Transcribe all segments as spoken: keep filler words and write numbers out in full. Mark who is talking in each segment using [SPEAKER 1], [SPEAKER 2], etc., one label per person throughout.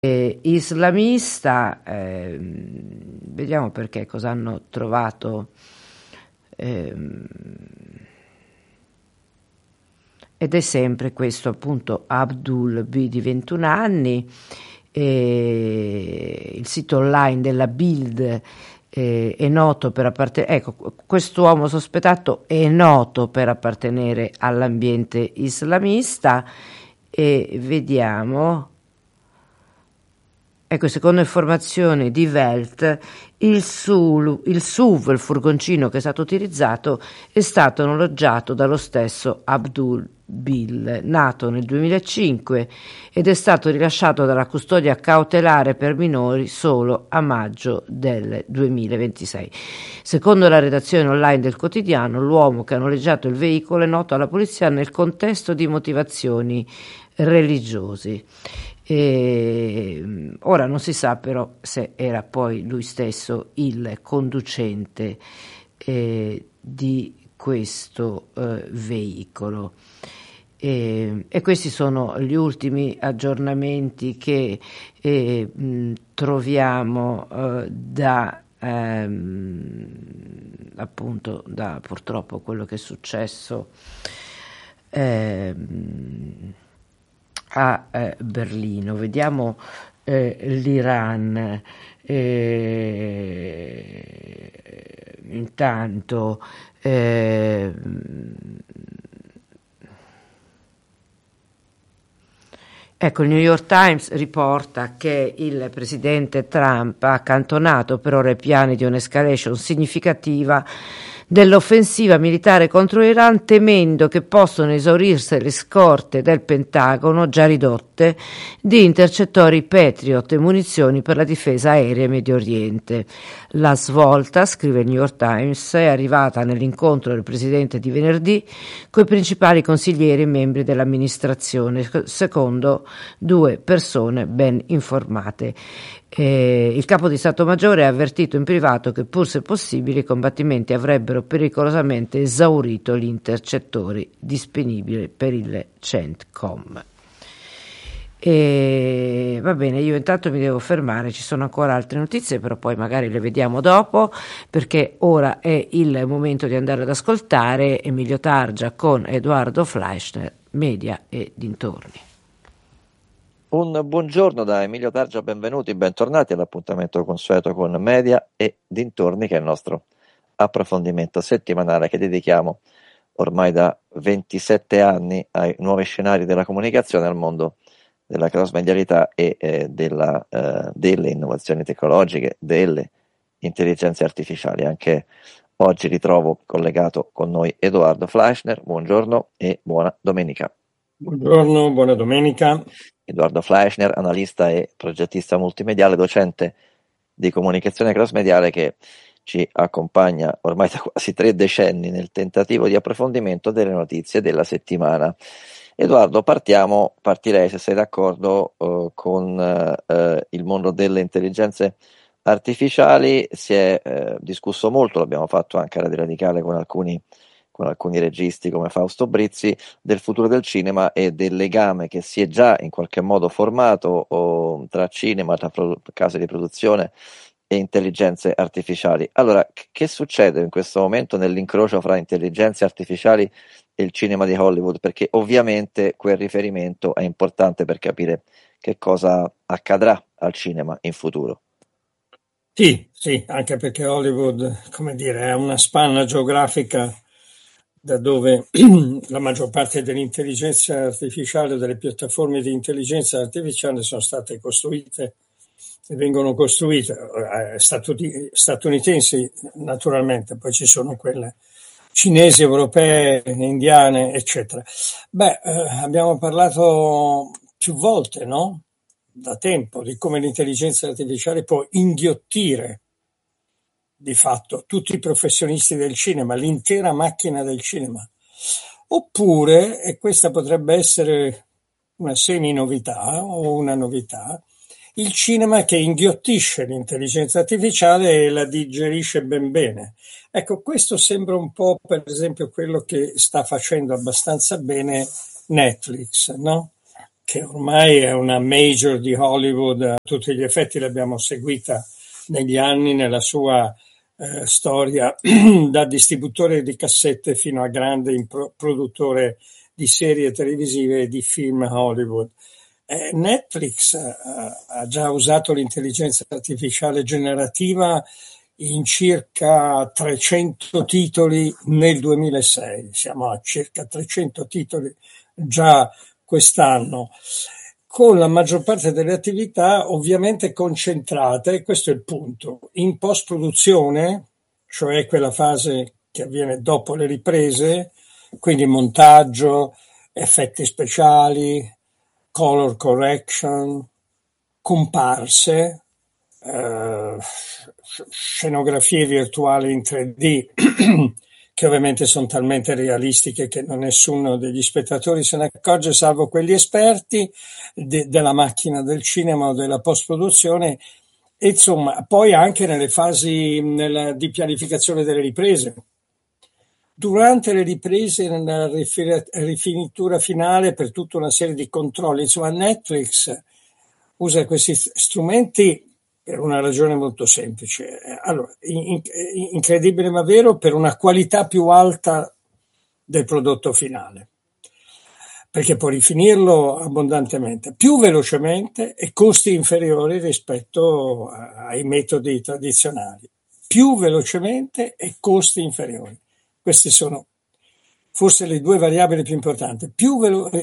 [SPEAKER 1] eh, islamista, eh, vediamo perché cosa hanno trovato. ehm, ed è sempre questo appunto Abdul B di ventuno anni. E il sito online della Bild eh, è noto per appartenere, ecco, quest'uomo sospettato è noto per appartenere all'ambiente islamista. E vediamo. Ecco, secondo informazioni di Welt, il S U V, il S U V, il furgoncino che è stato utilizzato, è stato noleggiato dallo stesso Abdul Bil, nato nel duemilacinque, ed è stato rilasciato dalla custodia cautelare per minori solo a maggio del duemilaventisei. Secondo la redazione online del quotidiano, l'uomo che ha noleggiato il veicolo è noto alla polizia nel contesto di motivazioni religiosi. E ora non si sa però se era poi lui stesso il conducente eh, di questo eh, veicolo. E, e questi sono gli ultimi aggiornamenti che eh, mh, troviamo eh, da ehm, appunto da purtroppo quello che è successo ehm, a eh, Berlino. Vediamo eh, l'Iran. Eh, intanto eh, ecco, il New York Times riporta che il presidente Trump ha accantonato per ora i piani di un'escalation significativa dell'offensiva militare contro l'Iran, temendo che possano esaurirsi le scorte del Pentagono, già ridotte, di intercettori Patriot e munizioni per la difesa aerea in Medio Oriente. La svolta, scrive il New York Times, è arrivata nell'incontro del presidente di venerdì con i principali consiglieri e membri dell'amministrazione, secondo due persone ben informate. Eh, il capo di Stato Maggiore ha avvertito in privato che, pur se possibile, i combattimenti avrebbero pericolosamente esaurito gli intercettori disponibili per il CENTCOM. E va bene, io intanto mi devo fermare, ci sono ancora altre notizie, però poi magari le vediamo dopo, perché ora è il momento di andare ad ascoltare Emilio Targia con Edoardo Fleischner, Media e dintorni.
[SPEAKER 2] Un buongiorno da Emilio Targia, benvenuti, bentornati all'appuntamento consueto con Media e dintorni, che è il nostro approfondimento settimanale che dedichiamo ormai da ventisette anni ai nuovi scenari della comunicazione, al mondo della cross-medialità e eh, della, eh, delle innovazioni tecnologiche, delle intelligenze artificiali. Anche oggi ritrovo collegato con noi Edoardo Fleischner. Buongiorno e buona domenica.
[SPEAKER 3] Buongiorno, buona domenica.
[SPEAKER 2] Edoardo Fleischner, analista e progettista multimediale, docente di comunicazione cross-mediale, che ci accompagna ormai da quasi tre decenni nel tentativo di approfondimento delle notizie della settimana. Edoardo, partiamo, partirei, se sei d'accordo, eh, con eh, il mondo delle intelligenze artificiali. Si è eh, discusso molto, l'abbiamo fatto anche a Radio Radicale con alcuni con alcuni registi come Fausto Brizzi, del futuro del cinema e del legame che si è già in qualche modo formato o, tra cinema, tra pro- case di produzione e intelligenze artificiali. Allora, c- che succede in questo momento nell'incrocio fra intelligenze artificiali e il cinema di Hollywood? Perché ovviamente quel riferimento è importante per capire che cosa accadrà al cinema in futuro.
[SPEAKER 3] Sì, sì, anche perché Hollywood, come dire, è una spanna geografica da dove la maggior parte dell'intelligenza artificiale, delle piattaforme di intelligenza artificiale sono state costruite e vengono costruite, eh, statu- statunitensi naturalmente, poi ci sono quelle cinesi, europee, indiane, eccetera. Beh, eh, abbiamo parlato più volte, no? Da tempo, di come l'intelligenza artificiale può inghiottire di fatto tutti i professionisti del cinema, l'intera macchina del cinema. Oppure, e questa potrebbe essere una semi-novità o una novità, il cinema che inghiottisce l'intelligenza artificiale e la digerisce ben bene. Ecco, questo sembra un po', per esempio, quello che sta facendo abbastanza bene Netflix, no? che ormai è una major di Hollywood, a tutti gli effetti l'abbiamo seguita negli anni nella sua eh, storia da distributore di cassette fino a grande impro- produttore di serie televisive e di film Hollywood. Eh, Netflix eh, ha già usato l'intelligenza artificiale generativa in circa trecento titoli nel duemilasei, siamo a circa trecento titoli già quest'anno, con la maggior parte delle attività ovviamente concentrate, questo è il punto, in post-produzione, cioè quella fase che avviene dopo le riprese, quindi montaggio, effetti speciali, color correction, comparse, eh, scenografie virtuali in tre D che ovviamente sono talmente realistiche che non nessuno degli spettatori se ne accorge, salvo quelli esperti de- della macchina del cinema o della post-produzione. E insomma, poi anche nelle fasi nella, di pianificazione delle riprese. Durante le riprese, nella rifinitura finale, per tutta una serie di controlli. Insomma, Netflix usa questi strumenti per una ragione molto semplice. Allora, in, in, incredibile ma vero, per una qualità più alta del prodotto finale, perché può rifinirlo abbondantemente, più velocemente e costi inferiori rispetto ai metodi tradizionali. Più velocemente e costi inferiori. Queste sono forse le due variabili più importanti. Più velo-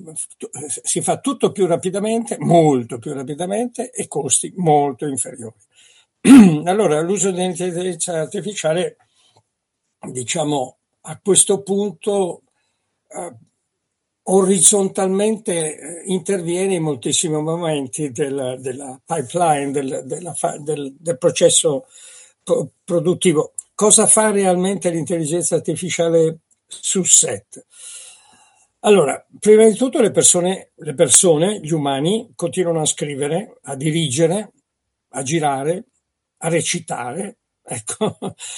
[SPEAKER 3] si fa tutto più rapidamente, molto più rapidamente, e costi molto inferiori. Allora, l'uso dell'intelligenza artificiale, diciamo, a questo punto eh, orizzontalmente eh, interviene in moltissimi momenti della, della pipeline, del, della fa- del, del processo pro- produttivo. Cosa fa realmente l'intelligenza artificiale sul set? Allora, prima di tutto le persone, le persone, gli umani, continuano a scrivere, a dirigere, a girare, a recitare. Ecco,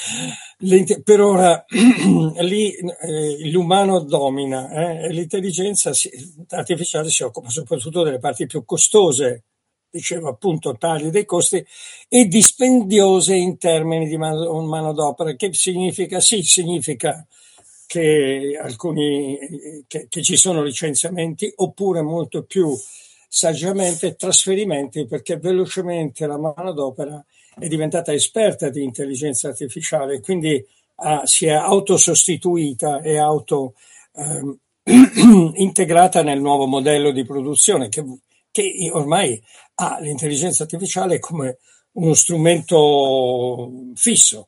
[SPEAKER 3] per ora lì eh, l'umano domina, eh, e l'intelligenza artificiale si occupa soprattutto delle parti più costose, dicevo appunto tagli dei costi, e dispendiose in termini di mano, manodopera. Che significa? Sì, significa che alcuni che, che ci sono licenziamenti, oppure molto più saggiamente trasferimenti, perché velocemente la manodopera è diventata esperta di intelligenza artificiale, quindi ah, si è autosostituita e auto ehm, integrata nel nuovo modello di produzione che, che ormai ha l'intelligenza artificiale come uno strumento fisso.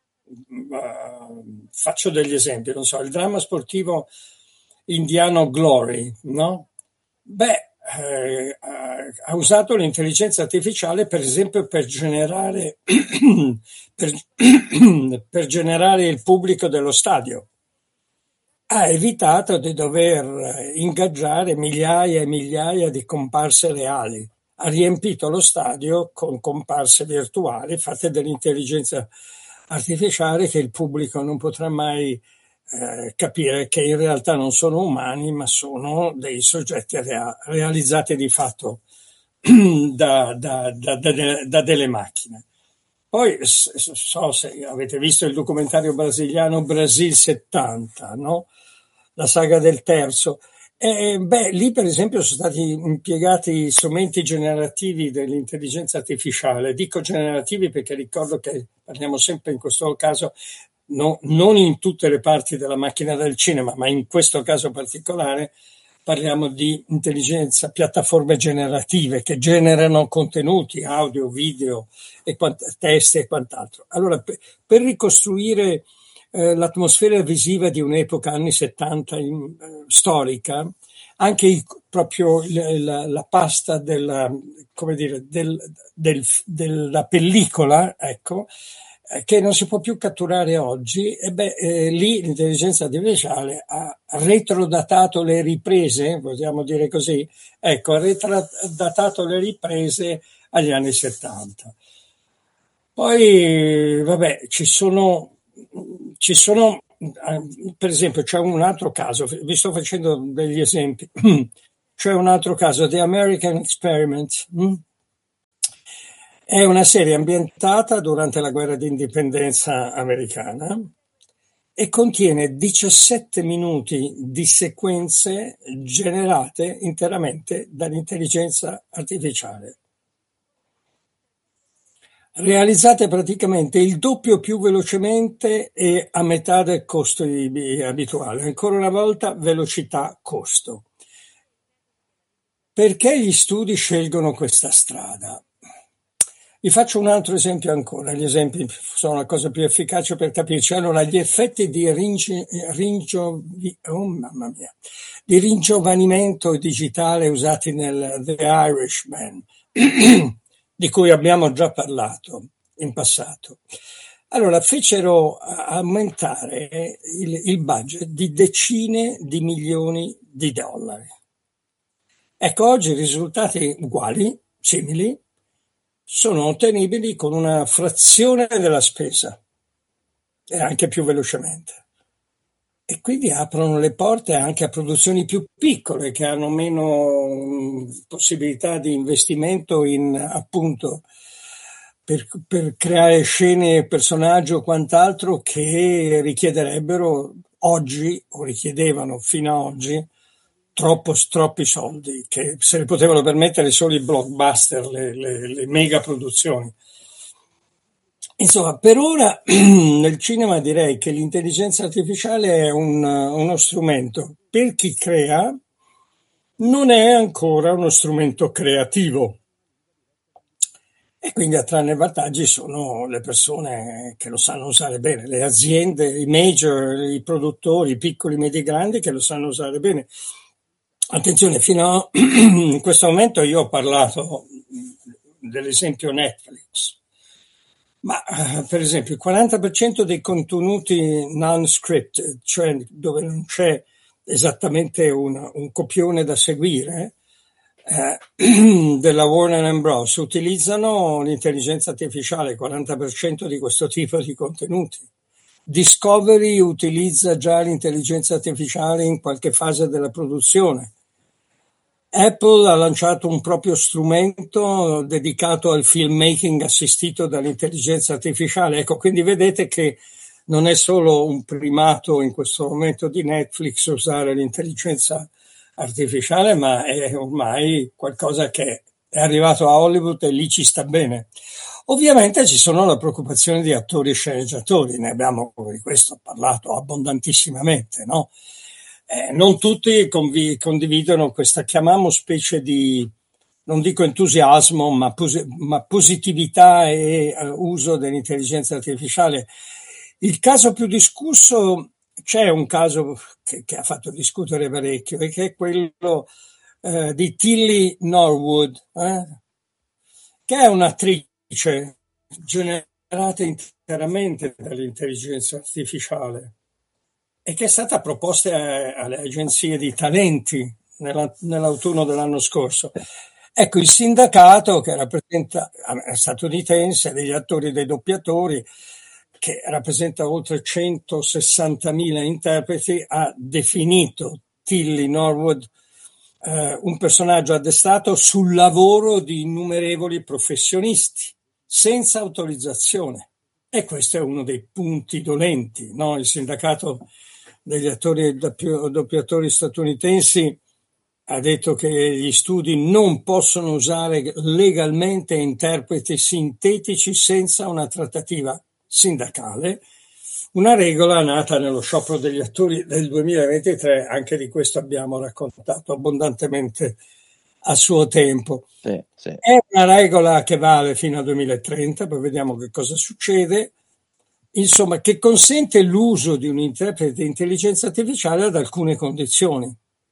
[SPEAKER 3] Uh, faccio degli esempi, non so, il dramma sportivo indiano Glory, no? Beh, eh, ha usato l'intelligenza artificiale per esempio per generare per, per generare il pubblico dello stadio. Ha evitato di dover ingaggiare migliaia e migliaia di comparse reali. Ha riempito lo stadio con comparse virtuali fatte dall'intelligenza artificiale, che il pubblico non potrà mai eh, capire che in realtà non sono umani, ma sono dei soggetti rea- realizzati di fatto da, da, da, da, da delle macchine. Poi so se avete visto il documentario brasiliano Brasil settanta, no? La saga del terzo. E, beh, lì per esempio sono stati impiegati strumenti generativi dell'intelligenza artificiale. Dico generativi perché ricordo che parliamo sempre in questo caso no, non in tutte le parti della macchina del cinema, ma in questo caso particolare parliamo di intelligenza, piattaforme generative che generano contenuti, audio, video, e quant- testi e quant'altro. Allora, per, per ricostruire eh, l'atmosfera visiva di un'epoca, anni settanta, in, eh, storica, anche il, proprio la, la pasta della, come dire, del, del, della pellicola, ecco, che non si può più catturare oggi, e beh, eh, lì l'intelligenza artificiale ha retrodatato le riprese, possiamo dire così, ecco, ha retrodatato le riprese agli anni settanta. Poi, vabbè, ci sono, ci sono, per esempio, c'è un altro caso, vi sto facendo degli esempi. C'è un altro caso, The American Experiment. Hm? È una serie ambientata durante la guerra d'indipendenza americana e contiene diciassette minuti di sequenze generate interamente dall'intelligenza artificiale, realizzate praticamente il doppio più velocemente e a metà del costo abituale. Ancora una volta, velocità-costo. Perché gli studi scelgono questa strada? Vi faccio un altro esempio ancora, gli esempi sono la cosa più efficace per capirci. Allora, gli effetti di, ringi, ringiovi, oh, mamma mia, di ringiovanimento digitale usati nel The Irishman, di cui abbiamo già parlato in passato. Allora, fecero aumentare il, il budget di decine di milioni di dollari. Ecco, oggi i risultati uguali, simili, sono ottenibili con una frazione della spesa e anche più velocemente. E quindi aprono le porte anche a produzioni più piccole che hanno meno possibilità di investimento in, appunto, per, per creare scene e personaggi o quant'altro che richiederebbero oggi, o richiedevano fino ad oggi, troppo, troppi soldi, che se ne potevano permettere solo i blockbuster, le, le, le mega produzioni. Insomma, per ora nel cinema direi che l'intelligenza artificiale è un, uno strumento per chi crea, non è ancora uno strumento creativo. E quindi a trarne vantaggi sono le persone che lo sanno usare bene, le aziende, i major, i produttori, i piccoli, i medi, grandi che lo sanno usare bene. Attenzione, fino a in questo momento io ho parlato dell'esempio Netflix, ma per esempio il quaranta per cento dei contenuti non scripted, cioè dove non c'è esattamente una, un copione da seguire, eh, della Warner and Bros. Utilizzano l'intelligenza artificiale, il quaranta per cento di questo tipo di contenuti. Discovery utilizza già l'intelligenza artificiale in qualche fase della produzione. Apple ha lanciato un proprio strumento dedicato al filmmaking assistito dall'intelligenza artificiale. Ecco, quindi vedete che non è solo un primato in questo momento di Netflix usare l'intelligenza artificiale, ma è ormai qualcosa che è arrivato a Hollywood e lì ci sta bene. Ovviamente ci sono le preoccupazioni di attori e sceneggiatori, ne abbiamo di questo parlato abbondantissimamente, no? Eh, non tutti convi- condividono questa, chiamiamo specie di, non dico entusiasmo, ma, pos- ma positività e uh, uso dell'intelligenza artificiale. Il caso più discusso, c'è un caso che, che ha fatto discutere parecchio, e che è quello uh, di Tilly Norwood, eh? che è un'attrice generata interamente dall'intelligenza artificiale e che è stata proposta alle agenzie di talenti nella, nell'autunno dell'anno scorso. Ecco, il sindacato che rappresenta, è statunitense, degli attori e dei doppiatori, che rappresenta oltre centosessantamila interpreti, ha definito Tilly Norwood eh, un personaggio addestrato sul lavoro di innumerevoli professionisti, senza autorizzazione. E questo è uno dei punti dolenti, no? Il sindacato degli attori e doppiatori statunitensi ha detto che gli studi non possono usare legalmente interpreti sintetici senza una trattativa sindacale, una regola nata nello sciopero degli attori del duemilaventitré, anche di questo abbiamo raccontato abbondantemente a suo tempo.
[SPEAKER 2] Sì, sì.
[SPEAKER 3] È una regola che vale fino al duemilatrenta, poi vediamo che cosa succede. Insomma, che consente l'uso di un interprete di intelligenza artificiale ad alcune condizioni.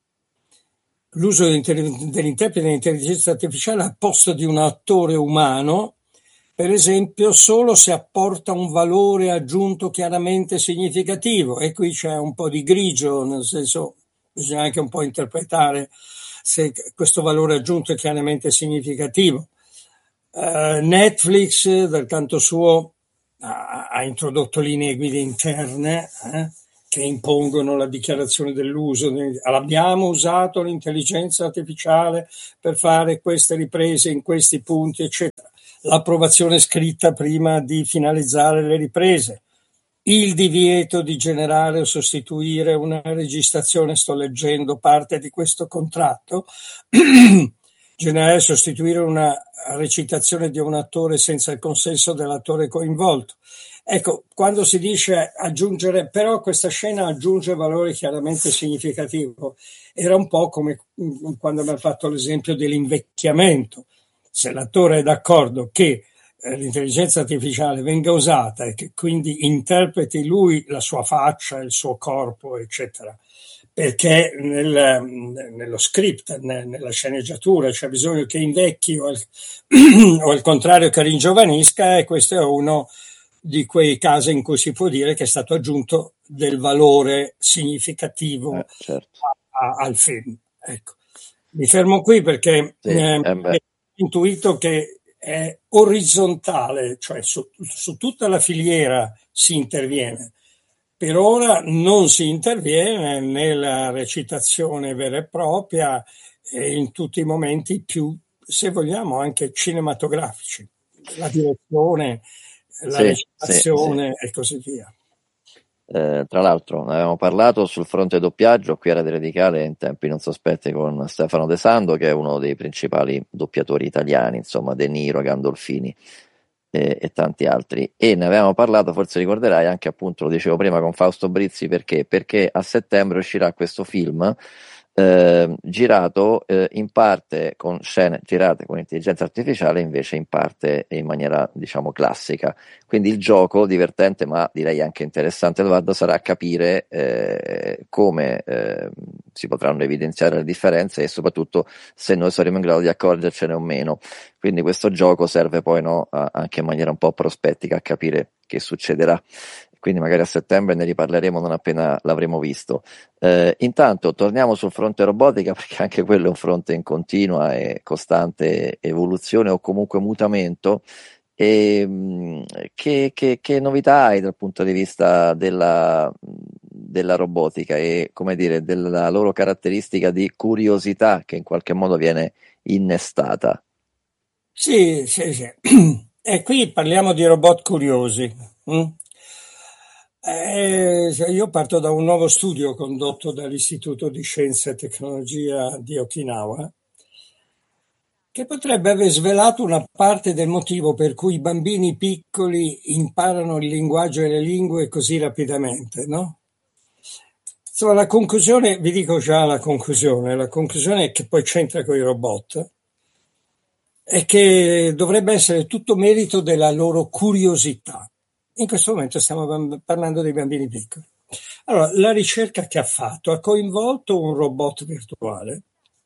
[SPEAKER 3] L'uso dell'interprete di intelligenza artificiale al posto di un attore umano, per esempio, solo se apporta un valore aggiunto chiaramente significativo. E qui c'è un po' di grigio, nel senso, bisogna anche un po' interpretare se questo valore aggiunto è chiaramente significativo. Uh, Netflix, dal canto suo, ha, ha introdotto linee guida interne eh, che impongono la dichiarazione dell'uso. Abbiamo usato l'intelligenza artificiale per fare queste riprese in questi punti, eccetera. L'approvazione scritta prima di finalizzare le riprese. Il divieto di generare o sostituire una registrazione, sto leggendo parte di questo contratto, generare o sostituire una recitazione di un attore senza il consenso dell'attore coinvolto. Ecco, quando si dice aggiungere, però questa scena aggiunge valore chiaramente significativo, era un po' come quando mi ha fatto l'esempio dell'invecchiamento. Se l'attore è d'accordo che l'intelligenza artificiale venga usata e che quindi interpreti lui la sua faccia, il suo corpo, eccetera, perché nel, nello script, nella sceneggiatura c'è bisogno che invecchi o al, o al contrario che ringiovanisca, e questo è uno di quei casi in cui si può dire che è stato aggiunto del valore significativo
[SPEAKER 2] eh, certo.
[SPEAKER 3] a, a, al film. Ecco. Mi fermo qui perché
[SPEAKER 2] sì,
[SPEAKER 3] eh,
[SPEAKER 2] eh
[SPEAKER 3] ho intuito che è orizzontale, cioè su, su tutta la filiera si interviene. Per ora non si interviene nella recitazione vera e propria e in tutti i momenti più, se vogliamo, anche cinematografici. La direzione, la
[SPEAKER 2] sì,
[SPEAKER 3] recitazione
[SPEAKER 2] sì, sì.
[SPEAKER 3] e così via.
[SPEAKER 2] Eh, tra l'altro ne avevamo parlato sul fronte doppiaggio qui a Radio Radicale in tempi non sospetti con Stefano De Sando, che è uno dei principali doppiatori italiani, insomma De Niro, Gandolfini e, e tanti altri, e ne avevamo parlato, forse ricorderai, anche appunto, lo dicevo prima, con Fausto Brizzi, perché perché a settembre uscirà questo film eh, girato eh, in parte con scene girate con intelligenza artificiale, invece in parte in maniera diciamo classica. Quindi il gioco divertente, ma direi anche interessante, Edoardo, sarà capire eh, come eh, si potranno evidenziare le differenze e soprattutto se noi saremo in grado di accorgercene o meno. Quindi questo gioco serve poi no, a, anche in maniera un po' prospettica a capire che succederà. Quindi magari a settembre ne riparleremo non appena l'avremo visto. Eh, intanto torniamo sul fronte robotica, perché anche quello è un fronte in continua e costante evoluzione o comunque mutamento. E, mh, che, che, che novità hai dal punto di vista della, della robotica e, come dire, della loro caratteristica di curiosità che in qualche modo viene innestata?
[SPEAKER 3] Sì, sì, sì. E qui parliamo di robot curiosi. hm? Eh, io parto da un nuovo studio condotto dall'Istituto di Scienza e Tecnologia di Okinawa, che potrebbe aver svelato una parte del motivo per cui i bambini piccoli imparano il linguaggio e le lingue così rapidamente, no? Insomma, la conclusione, vi dico già la conclusione, la conclusione che poi c'entra con i robot, è che dovrebbe essere tutto merito della loro curiosità. In questo momento stiamo bamb- parlando dei bambini piccoli. Allora, la ricerca che ha fatto ha coinvolto un robot virtuale,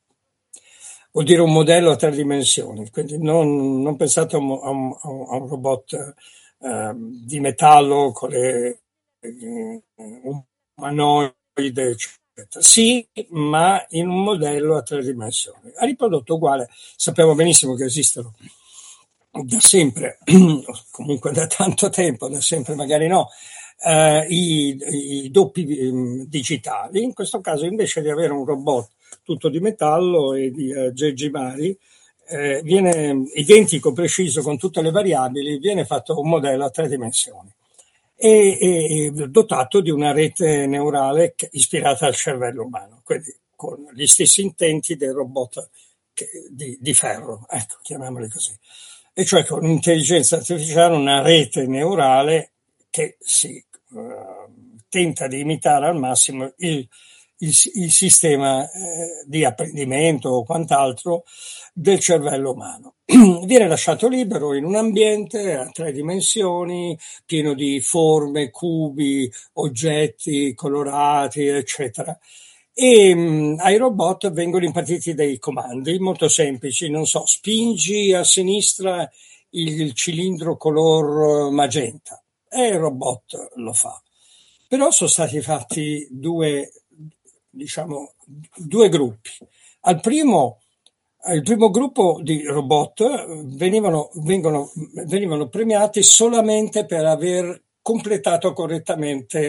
[SPEAKER 3] vuol dire un modello a tre dimensioni, quindi non, non pensate a un, a un- a un robot eh, di metallo con le eh, umanoide, eccetera. Sì, ma in un modello a tre dimensioni. Ha riprodotto uguale, sappiamo benissimo che esistono da sempre, comunque da tanto tempo, da sempre magari no, eh, i, i doppi eh, digitali. In questo caso, invece di avere un robot tutto di metallo e di aggeggi vari, eh, viene identico, preciso, con tutte le variabili, viene fatto un modello a tre dimensioni e, e dotato di una rete neurale che, ispirata al cervello umano, quindi con gli stessi intenti del robot che, di, di ferro, ecco, chiamiamoli così. E cioè con un'intelligenza artificiale, una rete neurale che si uh, tenta di imitare al massimo il, il, il sistema eh, di apprendimento o quant'altro del cervello umano. Viene lasciato libero in un ambiente a tre dimensioni, pieno di forme, cubi, oggetti colorati, eccetera. E mh, ai robot vengono impartiti dei comandi molto semplici, non so, spingi a sinistra il cilindro color magenta e il robot lo fa. Però sono stati fatti due, diciamo, due gruppi. Al primo, il primo gruppo di robot venivano, vengono, venivano premiati solamente per aver completato correttamente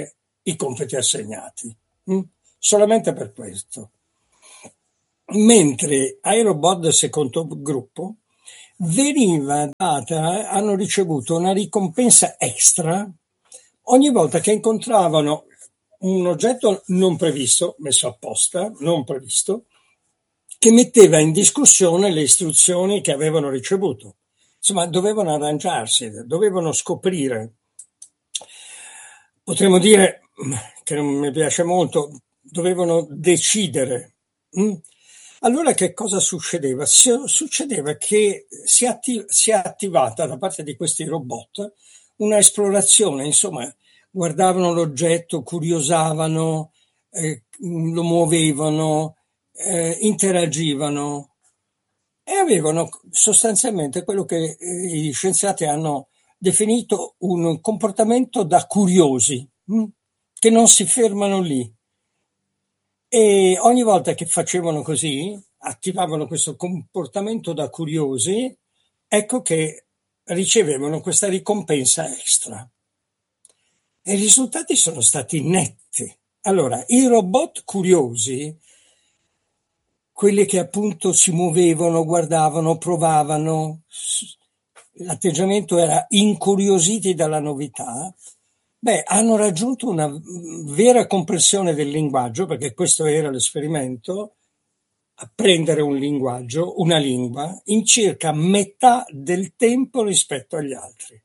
[SPEAKER 3] i compiti assegnati, mm? solamente per questo. Mentre ai robot del secondo gruppo veniva data, hanno ricevuto una ricompensa extra ogni volta che incontravano un oggetto non previsto, messo apposta, non previsto, che metteva in discussione le istruzioni che avevano ricevuto. Insomma, dovevano arrangiarsi, dovevano scoprire. Potremmo dire, che non mi piace molto, dovevano decidere. Allora che cosa succedeva? Succedeva che si, atti- si è attivata da parte di questi robot una esplorazione, insomma, guardavano l'oggetto, curiosavano, eh, lo muovevano, eh, interagivano e avevano sostanzialmente quello che eh, gli scienziati hanno definito un comportamento da curiosi, mh? che non si fermano lì. E ogni volta che facevano così, attivavano questo comportamento da curiosi, ecco che ricevevano questa ricompensa extra. E i risultati sono stati netti. Allora, i robot curiosi, quelli che appunto si muovevano, guardavano, provavano, l'atteggiamento era incuriositi dalla novità, beh, hanno raggiunto una vera comprensione del linguaggio, perché questo era l'esperimento, apprendere un linguaggio, una lingua, in circa metà del tempo rispetto agli altri.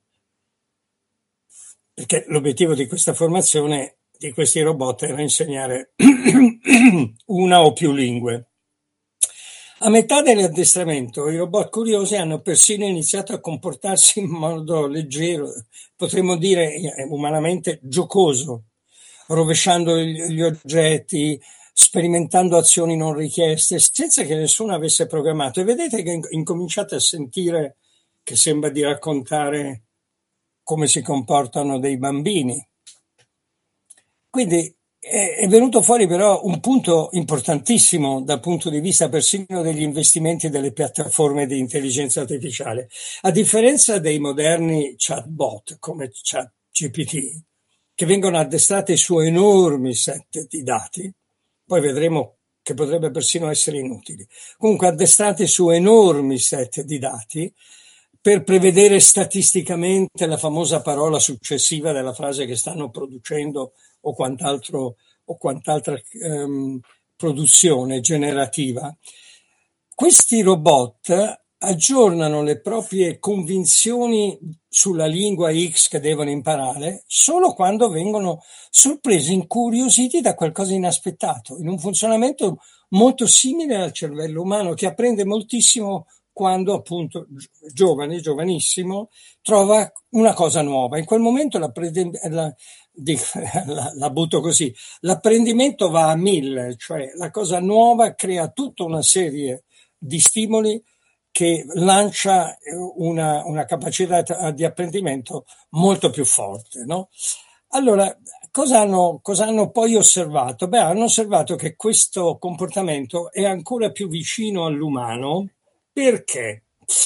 [SPEAKER 3] Perché l'obiettivo di questa formazione, di questi robot, era insegnare una o più lingue. A metà dell'addestramento i robot curiosi hanno persino iniziato a comportarsi in modo leggero, potremmo dire umanamente giocoso, rovesciando gli oggetti, sperimentando azioni non richieste, senza che nessuno avesse programmato. E vedete che incominciate a sentire che sembra di raccontare come si comportano dei bambini. Quindi è venuto fuori però un punto importantissimo dal punto di vista persino degli investimenti delle piattaforme di intelligenza artificiale. A differenza dei moderni chatbot come ChatGPT, che vengono addestrati su enormi set di dati, poi vedremo che potrebbe persino essere inutili, comunque addestrati su enormi set di dati per prevedere statisticamente la famosa parola successiva della frase che stanno producendo o quant'altro o quant'altra ehm, produzione generativa. Questi robot aggiornano le proprie convinzioni sulla lingua X che devono imparare solo quando vengono sorpresi, incuriositi da qualcosa inaspettato, in un funzionamento molto simile al cervello umano, che apprende moltissimo quando appunto giovane, giovanissimo, trova una cosa nuova. In quel momento la, la, la, la butto così, l'apprendimento va a mille, cioè la cosa nuova crea tutta una serie di stimoli che lancia una, una capacità di apprendimento molto più forte, no? Allora, cosa hanno, cosa hanno poi osservato? Beh, hanno osservato che questo comportamento è ancora più vicino all'umano. Perché?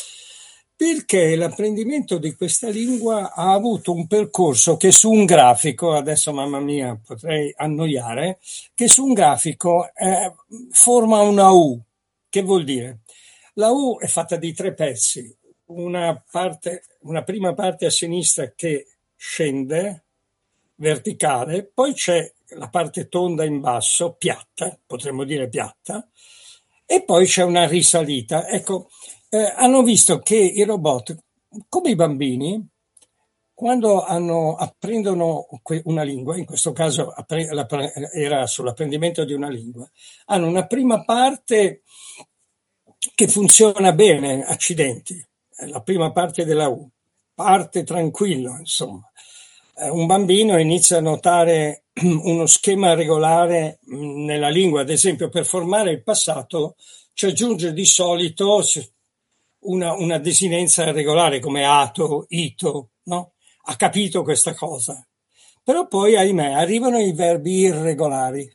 [SPEAKER 3] Perché l'apprendimento di questa lingua ha avuto un percorso che su un grafico, adesso mamma mia potrei annoiare, che su un grafico eh, forma una U. Che vuol dire? La U è fatta di tre pezzi, una parte, una prima parte a sinistra che scende, verticale, poi c'è la parte tonda in basso, piatta, potremmo dire piatta, e poi c'è una risalita. Ecco, eh, hanno visto che i robot, come i bambini, quando hanno, apprendono una lingua, in questo caso era sull'apprendimento di una lingua, hanno una prima parte che funziona bene, accidenti, la prima parte della U, parte tranquillo, insomma. Un bambino inizia a notare uno schema regolare nella lingua, ad esempio per formare il passato ci aggiunge di solito una, una desinenza regolare come ato, ito, no? Ha capito questa cosa. Però poi, ahimè, arrivano i verbi irregolari,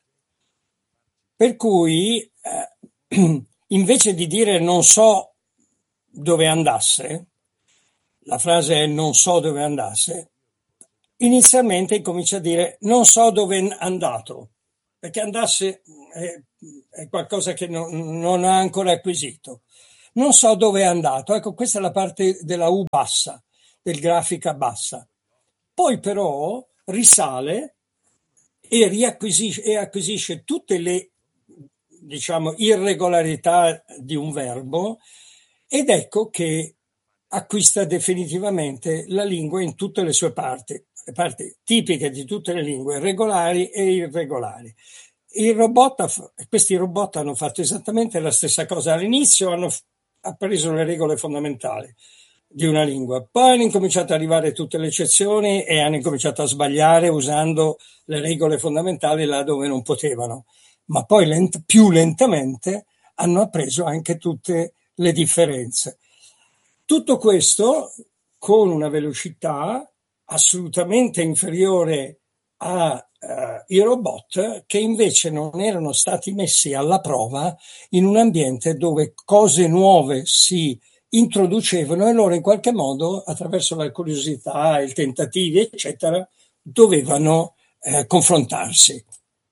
[SPEAKER 3] per cui eh, invece di dire non so dove andasse, la frase è non so dove andasse, inizialmente comincia a dire non so dove è andato, perché andasse è, è qualcosa che non, non ha ancora acquisito. Non so dove è andato. Ecco, questa è la parte della U bassa, del grafica bassa. Poi però risale e riacquisisce e acquisisce tutte le, diciamo, irregolarità di un verbo, ed ecco che acquista definitivamente la lingua in tutte le sue parti, le parti tipiche di tutte le lingue, regolari e irregolari. Il robot, questi robot hanno fatto esattamente la stessa cosa. All'inizio hanno ha preso le regole fondamentali di una lingua, poi hanno incominciato ad arrivare tutte le eccezioni e hanno incominciato a sbagliare usando le regole fondamentali là dove non potevano, ma poi lent- più lentamente hanno appreso anche tutte le differenze. Tutto questo con una velocità assolutamente inferiore ai uh, robot, che invece non erano stati messi alla prova in un ambiente dove cose nuove si introducevano e loro in qualche modo, attraverso la curiosità, i tentativi, eccetera, dovevano eh, confrontarsi.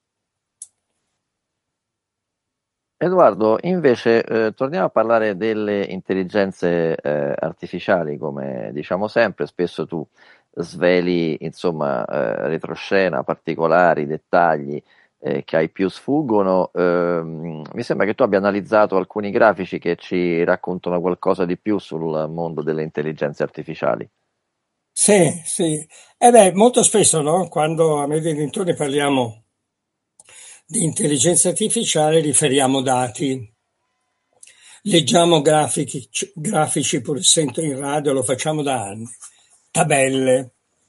[SPEAKER 2] Edoardo, invece, eh, torniamo a parlare delle intelligenze eh, artificiali, come diciamo sempre, spesso tu sveli, insomma, eh, retroscena, particolari, dettagli eh, che ai più sfuggono. Ehm, mi sembra che tu abbia analizzato alcuni grafici che ci raccontano qualcosa di più sul mondo delle intelligenze artificiali.
[SPEAKER 3] Sì, sì. E beh, molto spesso, no? Quando a me dei dintorni parliamo di intelligenza artificiale riferiamo dati, leggiamo grafici, grafici pur essendo in radio, lo facciamo da anni, tabelle,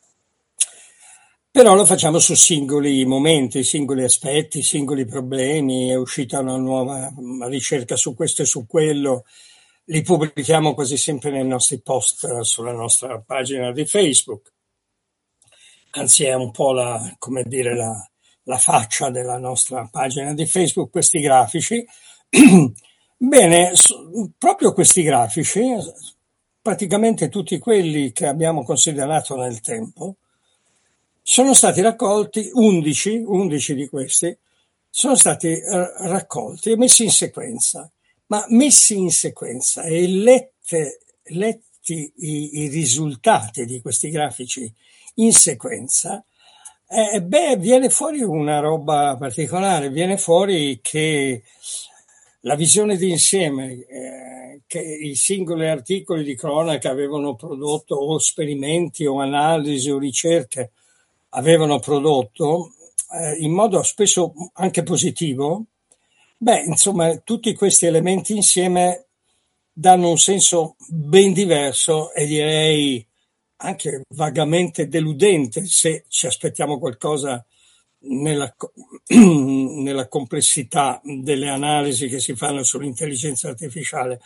[SPEAKER 3] però lo facciamo su singoli momenti, singoli aspetti, singoli problemi. È uscita una nuova ricerca su questo e su quello, li pubblichiamo quasi sempre nei nostri post sulla nostra pagina di Facebook, anzi è un po' la, come dire, la la faccia della nostra pagina di Facebook, questi grafici. Bene, proprio questi grafici, praticamente tutti quelli che abbiamo considerato nel tempo, sono stati raccolti, undici, undici di questi, sono stati raccolti e messi in sequenza, ma messi in sequenza e lette, letti i, i risultati di questi grafici in sequenza. Eh, beh, viene fuori una roba particolare, viene fuori che la visione d'insieme eh, che i singoli articoli di cronaca avevano prodotto, o esperimenti o analisi o ricerche avevano prodotto, eh, in modo spesso anche positivo, beh, insomma, tutti questi elementi insieme danno un senso ben diverso e direi anche vagamente deludente se ci aspettiamo qualcosa nella, nella complessità delle analisi che si fanno sull'intelligenza artificiale.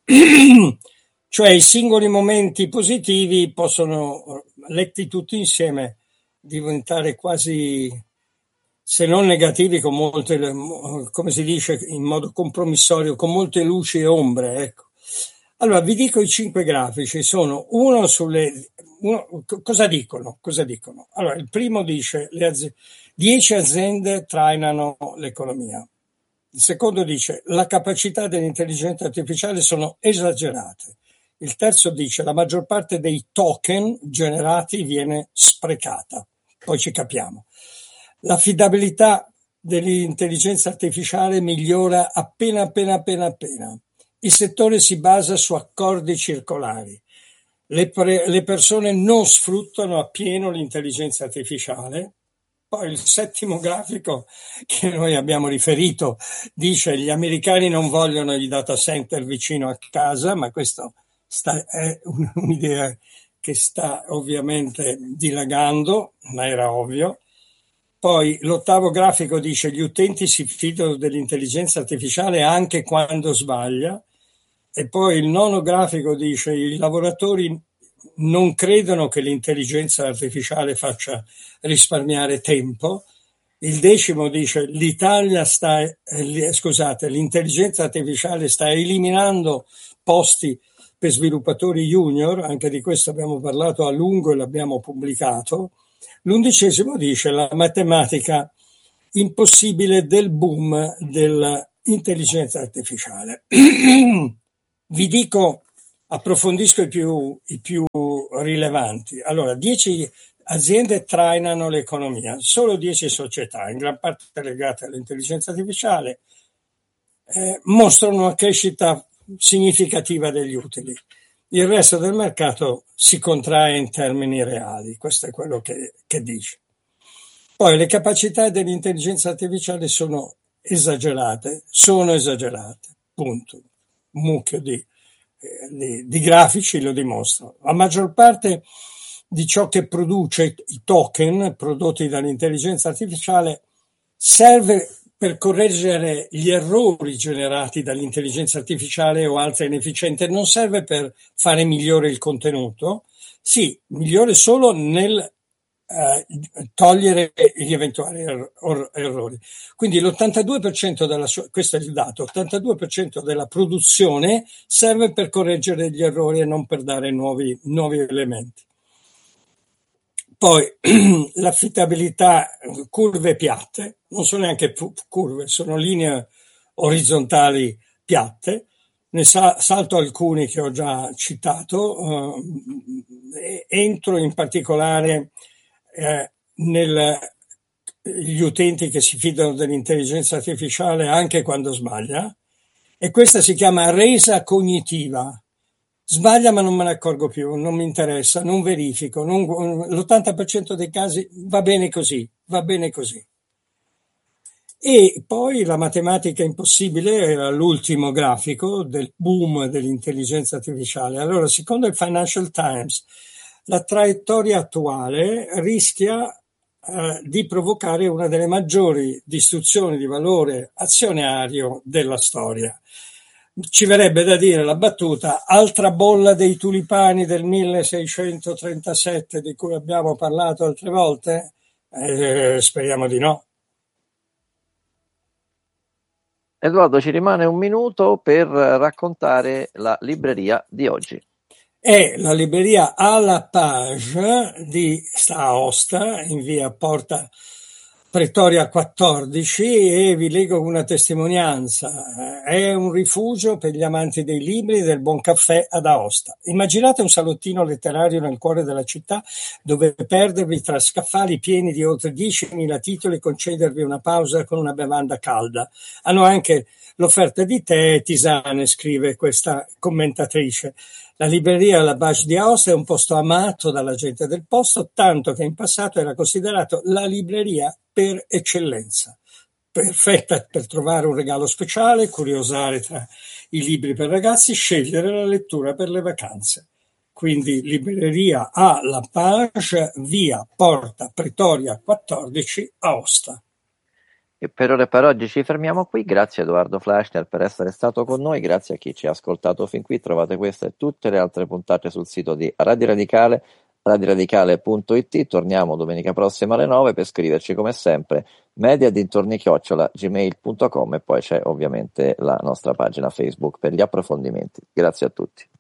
[SPEAKER 3] Cioè i singoli momenti positivi possono, letti tutti insieme, diventare quasi, se non negativi, con molte, come si dice in modo compromissorio, con molte luci e ombre, ecco. Allora, vi dico i cinque grafici, sono uno sulle, uno, cosa dicono? Cosa dicono? Allora, il primo dice, le aziende, dieci aziende trainano l'economia. Il secondo dice, la capacità dell'intelligenza artificiale sono esagerate. Il terzo dice, la maggior parte dei token generati viene sprecata. Poi ci capiamo. L'affidabilità dell'intelligenza artificiale migliora appena, appena, appena, appena. Il settore si basa su accordi circolari. Le, pre- le persone non sfruttano appieno l'intelligenza artificiale. Poi il settimo grafico che noi abbiamo riferito dice gli americani non vogliono i data center vicino a casa, ma questo sta, è un, un'idea che sta ovviamente dilagando, ma era ovvio. Poi l'ottavo grafico dice gli utenti si fidano dell'intelligenza artificiale anche quando sbaglia. E poi il nono grafico dice i lavoratori non credono che l'intelligenza artificiale faccia risparmiare tempo. Il decimo dice l'Italia sta, eh, scusate, l'intelligenza artificiale sta eliminando posti per sviluppatori junior, anche di questo abbiamo parlato a lungo e l'abbiamo pubblicato. L'undicesimo dice la matematica impossibile del boom dell'intelligenza artificiale. Vi dico, approfondisco i più, i più rilevanti. Allora, dieci aziende trainano l'economia, solo dieci società, in gran parte legate all'intelligenza artificiale, eh, mostrano una crescita significativa degli utili. Il resto del mercato si contrae in termini reali, questo è quello che, che dice. Poi le capacità dell'intelligenza artificiale sono esagerate, sono esagerate, punto. Un mucchio di, eh, di, di grafici lo dimostrano. La maggior parte di ciò che produce i token prodotti dall'intelligenza artificiale serve per correggere gli errori generati dall'intelligenza artificiale o altre inefficienti, non serve per fare migliore il contenuto, sì, migliore solo nel eh, togliere gli eventuali er- or- errori. Quindi l'ottantadue per cento della sua, questo è il dato, ottantadue per cento della produzione serve per correggere gli errori e non per dare nuovi, nuovi elementi. Poi l'affidabilità, curve piatte, non sono neanche curve, sono linee orizzontali piatte, ne sa- salto alcuni che ho già citato, eh, entro in particolare eh, negli utenti che si fidano dell'intelligenza artificiale anche quando sbaglia, e questa si chiama resa cognitiva. Sbaglia ma non me ne accorgo più, non mi interessa, non verifico, non, l'ottanta per cento dei casi va bene così, va bene così. E poi la matematica impossibile era l'ultimo grafico del boom dell'intelligenza artificiale. Allora, secondo il Financial Times, la traiettoria attuale rischia eh, di provocare una delle maggiori distruzioni di valore azionario della storia. Ci verrebbe da dire la battuta, altra bolla dei tulipani del milleseicentotrentasette di cui abbiamo parlato altre volte? Eh, speriamo di no.
[SPEAKER 2] Edoardo, ci rimane un minuto per raccontare la libreria di oggi.
[SPEAKER 3] È la libreria à la page di sta a Aosta, in via Porta Pretoria quattordici, e vi leggo una testimonianza. È un rifugio per gli amanti dei libri e del buon caffè ad Aosta. Immaginate un salottino letterario nel cuore della città dove perdervi tra scaffali pieni di oltre diecimila titoli e concedervi una pausa con una bevanda calda. Hanno anche l'offerta di tè e tisane, scrive questa commentatrice. La libreria La Page di Aosta è un posto amato dalla gente del posto, tanto che in passato era considerato la libreria per eccellenza, perfetta per trovare un regalo speciale, curiosare tra i libri per ragazzi, scegliere la lettura per le vacanze. Quindi libreria à la Page, via Porta Pretoria quattordici, Aosta.
[SPEAKER 2] E per ora e per oggi ci fermiamo qui. Grazie a Edoardo Fleissner per essere stato con noi, grazie a chi ci ha ascoltato fin qui. Trovate queste e tutte le altre puntate sul sito di Radio Radicale, radio radicale punto it. Torniamo domenica prossima alle nove per scriverci come sempre media dintorni chiocciola gmail punto com, e poi c'è ovviamente la nostra pagina Facebook per gli approfondimenti. Grazie a tutti.